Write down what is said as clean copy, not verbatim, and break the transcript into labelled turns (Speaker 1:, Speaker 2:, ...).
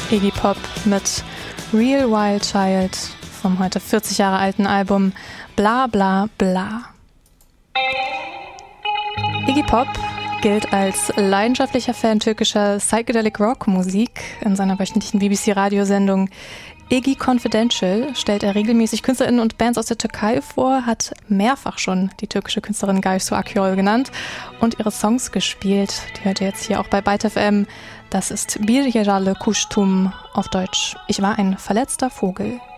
Speaker 1: Iggy Pop mit Real Wild Child vom heute 40 Jahre alten Album Bla Bla Bla. Iggy Pop gilt als leidenschaftlicher Fan türkischer Psychedelic Rock Musik. In seiner wöchentlichen BBC-Radiosendung Iggy Confidential stellt er regelmäßig KünstlerInnen und Bands aus der Türkei vor, hat mehrfach schon die türkische Künstlerin Gaysu Akyol genannt und ihre Songs gespielt. Die hört ihr jetzt hier auch bei Byte FM. Das ist Bir Yaralı Kuştum, auf Deutsch: Ich war ein verletzter Vogel.